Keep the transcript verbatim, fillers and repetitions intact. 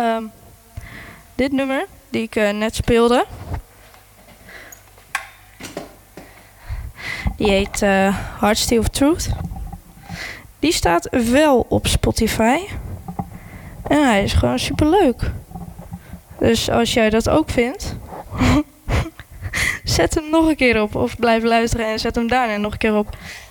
Um, dit nummer, die ik uh, net speelde, die heet uh, Heartsteel of Truth. Die staat wel op Spotify. En hij is gewoon superleuk. Dus als jij dat ook vindt, zet hem nog een keer op. Of blijf luisteren en zet hem daarna nog een keer op.